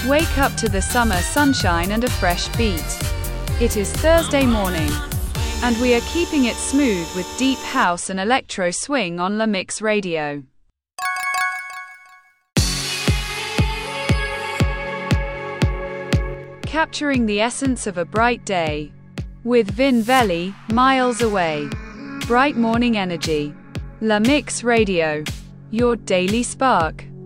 Wake up to the summer sunshine and a fresh beat. It is Thursday morning, and we are keeping it smooth with deep house and electro swing on La Mix Radio. Capturing the essence of a bright day. With Vin Velli, Miles Away. Bright morning energy. La Mix Radio. Your daily spark.